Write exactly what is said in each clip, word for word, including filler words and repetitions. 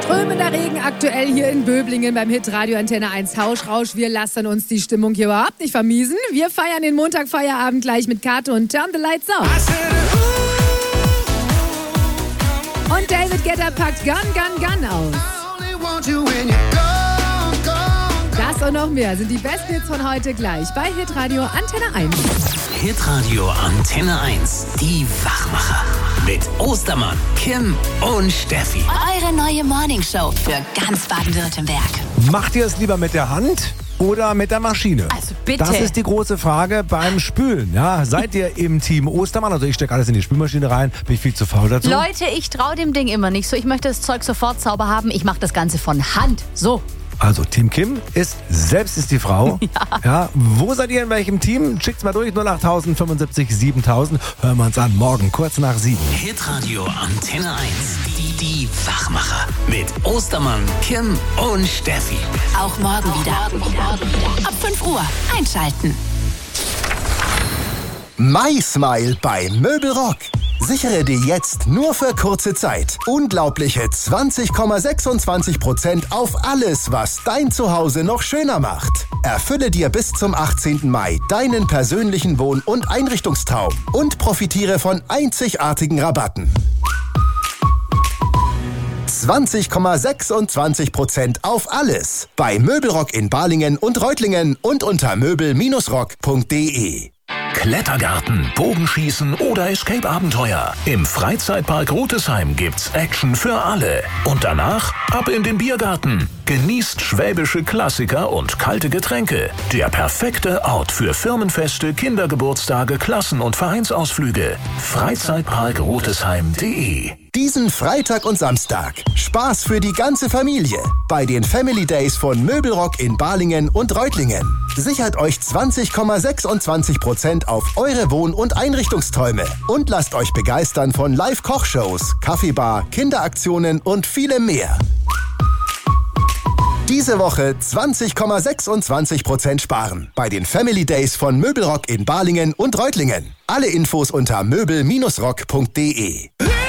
Strömender Regen aktuell hier in Böblingen beim Hitradio Antenne eins Hauschrausch. Wir lassen uns die Stimmung hier überhaupt nicht vermiesen. Wir feiern den Montagfeierabend gleich mit Kato und Turn the Lights Off. Und David Guetta packt Gun, Gun, Gun aus. Das und noch mehr sind die besten Hits von heute gleich bei Hitradio Antenne eins. Hitradio Antenne eins, die Wachmacher. Mit Ostermann, Kim und Steffi. Eure neue Morningshow für ganz Baden-Württemberg. Macht ihr es lieber mit der Hand oder mit der Maschine? Also bitte. Das ist die große Frage beim Spülen. Ja, seid ihr im Team Ostermann? Also ich stecke alles in die Spülmaschine rein. Bin ich viel zu faul dazu? Leute, ich traue dem Ding immer nicht so. Ich möchte das Zeug sofort sauber haben. Ich mache das Ganze von Hand. So. Also Team Kim ist, selbst ist die Frau. Ja. Ja, wo seid ihr in welchem Team? Schickt's mal durch, null acht fünfundsiebzig siebentausend. Hören wir uns an, morgen kurz nach sieben. Hitradio Antenne eins, die, die Wachmacher. Mit Ostermann, Kim und Steffi. Auch morgen wieder. Ab fünf Uhr einschalten. MySmile bei Möbelrock. Sichere dir jetzt nur für kurze Zeit unglaubliche zwanzig Komma sechsundzwanzig Prozent auf alles, was dein Zuhause noch schöner macht. Erfülle dir bis zum achtzehnten Mai deinen persönlichen Wohn- und Einrichtungstraum und profitiere von einzigartigen Rabatten. zwanzig Komma sechsundzwanzig Prozent auf alles bei Möbelrock in Balingen und Reutlingen und unter möbel rock punkt de. Klettergarten, Bogenschießen oder Escape-Abenteuer. Im Freizeitpark Rutesheim gibt's Action für alle. Und danach ab in den Biergarten. Genießt schwäbische Klassiker und kalte Getränke. Der perfekte Ort für Firmenfeste, Kindergeburtstage, Klassen- und Vereinsausflüge. Freizeitpark Rutesheim punkt de. Diesen Freitag und Samstag Spaß für die ganze Familie bei den Family Days von Möbelrock in Balingen und Reutlingen. Sichert euch zwanzig Komma sechsundzwanzig Prozent auf eure Wohn- und Einrichtungsträume und lasst euch begeistern von Live-Kochshows, Kaffeebar, Kinderaktionen und vielem mehr. Diese Woche zwanzig Komma sechsundzwanzig Prozent sparen bei den Family Days von Möbelrock in Balingen und Reutlingen. Alle Infos unter möbel rock punkt de.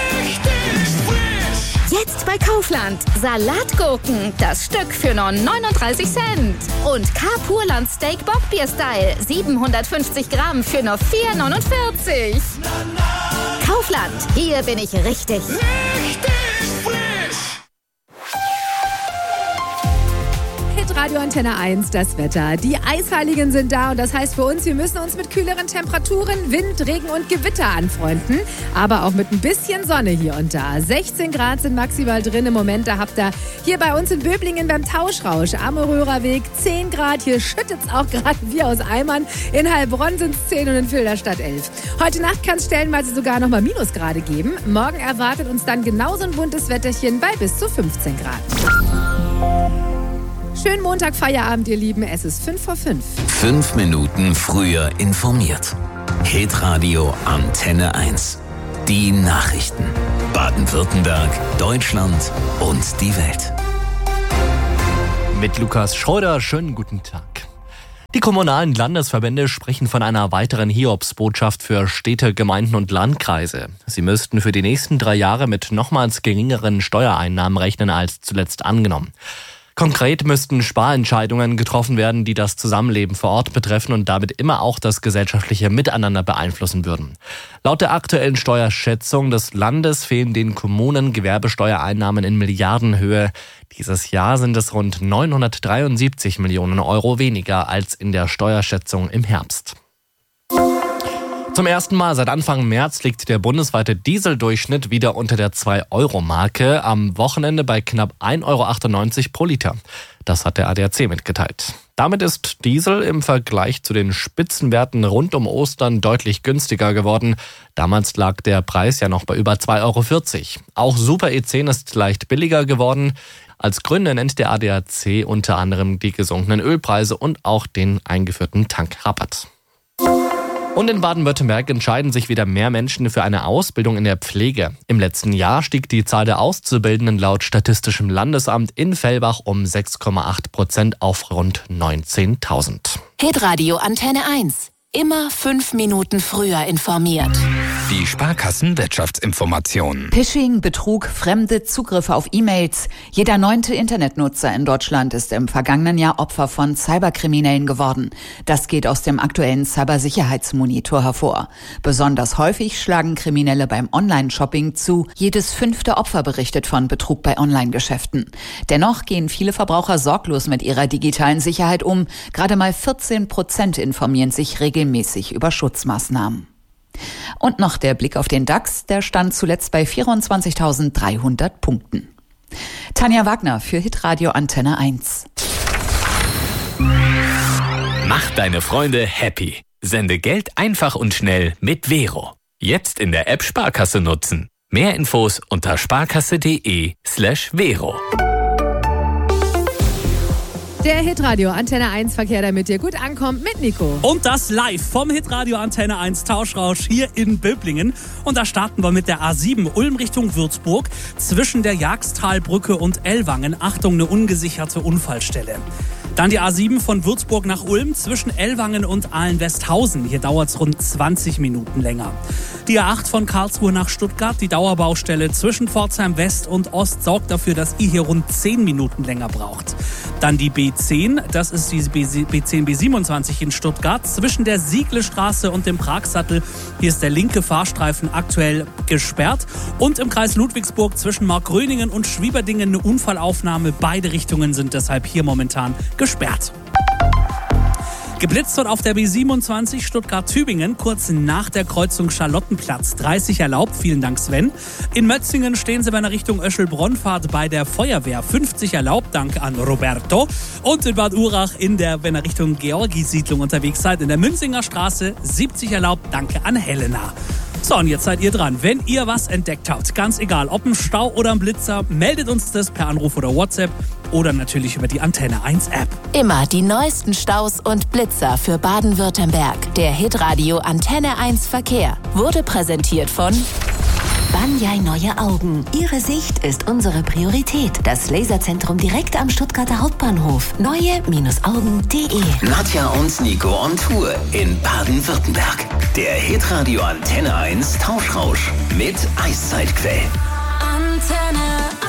Jetzt bei Kaufland. Salatgurken, das Stück für nur neununddreißig Cent. Und K-Purland Steak Bockbier Style, siebenhundertfünfzig Gramm für nur vier neunundvierzig. Kaufland, hier bin ich richtig. Radio Antenne eins, das Wetter. Die Eisheiligen sind da und das heißt für uns, wir müssen uns mit kühleren Temperaturen, Wind, Regen und Gewitter anfreunden. Aber auch mit ein bisschen Sonne hier und da. sechzehn Grad sind maximal drin im Moment. Da habt ihr hier bei uns in Böblingen beim Tauschrausch am Röhrerweg zehn Grad. Hier schüttet es auch gerade wie aus Eimern. In Heilbronn sind es zehn und in Filderstadt elf. Heute Nacht kann es stellenweise sogar nochmal Minusgrade geben. Morgen erwartet uns dann genauso ein buntes Wetterchen bei bis zu fünfzehn Grad. Schönen Montag, Feierabend, ihr Lieben. Es ist fünf vor fünf. Fünf Minuten früher informiert. Hitradio Antenne eins. Die Nachrichten. Baden-Württemberg, Deutschland und die Welt. Mit Lukas Schröder, schönen guten Tag. Die kommunalen Landesverbände sprechen von einer weiteren Hiobsbotschaft für Städte, Gemeinden und Landkreise. Sie müssten für die nächsten drei Jahre mit nochmals geringeren Steuereinnahmen rechnen als zuletzt angenommen. Konkret müssten Sparentscheidungen getroffen werden, die das Zusammenleben vor Ort betreffen und damit immer auch das gesellschaftliche Miteinander beeinflussen würden. Laut der aktuellen Steuerschätzung des Landes fehlen den Kommunen Gewerbesteuereinnahmen in Milliardenhöhe. Dieses Jahr sind es rund neunhundertdreiundsiebzig Millionen Euro weniger als in der Steuerschätzung im Herbst. Zum ersten Mal seit Anfang März liegt der bundesweite Dieseldurchschnitt wieder unter der zwei Euro Marke, am Wochenende bei knapp ein Euro achtundneunzig pro Liter. Das hat der A D A C mitgeteilt. Damit ist Diesel im Vergleich zu den Spitzenwerten rund um Ostern deutlich günstiger geworden. Damals lag der Preis ja noch bei über zwei Euro vierzig. Auch Super E zehn ist leicht billiger geworden. Als Gründe nennt der A D A C unter anderem die gesunkenen Ölpreise und auch den eingeführten Tankrabatt. Und in Baden-Württemberg entscheiden sich wieder mehr Menschen für eine Ausbildung in der Pflege. Im letzten Jahr stieg die Zahl der Auszubildenden laut Statistischem Landesamt in Fellbach um sechs Komma acht Prozent auf rund neunzehntausend. Hitradio Antenne eins. immer fünf Minuten früher informiert. Die Sparkassen-Wirtschaftsinformationen. Phishing, Betrug, fremde Zugriffe auf E-Mails. Jeder neunte Internetnutzer in Deutschland ist im vergangenen Jahr Opfer von Cyberkriminellen geworden. Das geht aus dem aktuellen Cybersicherheitsmonitor hervor. Besonders häufig schlagen Kriminelle beim Online-Shopping zu. Jedes fünfte Opfer berichtet von Betrug bei Online-Geschäften. Dennoch gehen viele Verbraucher sorglos mit ihrer digitalen Sicherheit um. Gerade mal vierzehn Prozent informieren sich regelmäßig über Schutzmaßnahmen. Und noch der Blick auf den DAX, der stand zuletzt bei vierundzwanzigtausenddreihundert Punkten. Tanja Wagner für Hitradio Antenne eins. Mach deine Freunde happy. Sende Geld einfach und schnell mit Vero. Jetzt in der App Sparkasse nutzen. Mehr Infos unter sparkasse.de slash Vero. Der Hitradio Antenne eins Verkehr, der mit dir gut ankommt, mit Nico. Und das live vom Hitradio Antenne eins Tauschrausch hier in Böblingen. Und da starten wir mit der A sieben Ulm Richtung Würzburg zwischen der Jagsttalbrücke und Ellwangen. Achtung, eine ungesicherte Unfallstelle. Dann die A sieben von Würzburg nach Ulm zwischen Ellwangen und Ahlen-Westhausen. Hier dauert es rund zwanzig Minuten länger. Die A acht von Karlsruhe nach Stuttgart, die Dauerbaustelle zwischen Pforzheim West und Ost sorgt dafür, dass ihr hier rund zehn Minuten länger braucht. Dann die B zehn, das ist die B zehn B siebenundzwanzig in Stuttgart zwischen der Sieglestraße und dem Pragsattel. Hier ist der linke Fahrstreifen aktuell gesperrt. Und im Kreis Ludwigsburg zwischen Markgröningen und Schwieberdingen eine Unfallaufnahme. Beide Richtungen sind deshalb hier momentan gesperrt. Geblitzt wird auf der B siebenundzwanzig Stuttgart-Tübingen, kurz nach der Kreuzung Charlottenplatz. dreißig erlaubt, vielen Dank Sven. In Mötzingen stehen Sie bei einer Richtung Öschel-Bronfahrt bei der Feuerwehr. fünfzig erlaubt, danke an Roberto. Und in Bad Urach, in der, wenn ihr Richtung Georgi-Siedlung unterwegs seid, in der Münzinger Straße, siebzig erlaubt, danke an Helena. So, und jetzt seid ihr dran. Wenn ihr was entdeckt habt, ganz egal, ob ein Stau oder ein Blitzer, meldet uns das per Anruf oder WhatsApp oder natürlich über die Antenne eins App. Immer die neuesten Staus und Blitzer für Baden-Württemberg. Der Hitradio Antenne eins Verkehr wurde präsentiert von Banyai Neue Augen. Ihre Sicht ist unsere Priorität. Das Laserzentrum direkt am Stuttgarter Hauptbahnhof. neue Augen punkt de. Nadja und Nico on Tour in Baden-Württemberg. Der Hitradio Antenne eins Tauschrausch mit Eiszeitquell. Antenne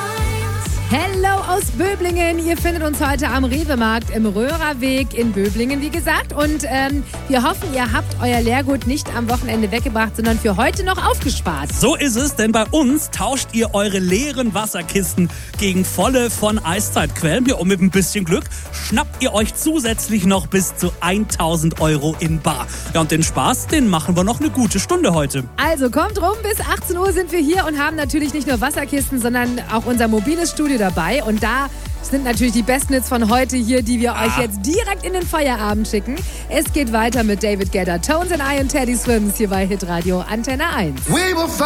Hello aus Böblingen. Ihr findet uns heute am Rewe-Markt im Röhrerweg in Böblingen, wie gesagt. Und ähm, wir hoffen, ihr habt euer Leergut nicht am Wochenende weggebracht, sondern für heute noch aufgespart. So ist es, denn bei uns tauscht ihr eure leeren Wasserkisten gegen volle von Eiszeitquellen. Ja, und mit ein bisschen Glück schnappt ihr euch zusätzlich noch bis zu tausend Euro in bar. Ja, und den Spaß, den machen wir noch eine gute Stunde heute. Also kommt rum, bis achtzehn Uhr sind wir hier und haben natürlich nicht nur Wasserkisten, sondern auch unser mobiles Studio dabei. Und da sind natürlich die besten Hits von heute hier, die wir ah. euch jetzt direkt in den Feierabend schicken. Es geht weiter mit David Guetta, Tones and I und Teddy Swims hier bei Hitradio Antenne eins.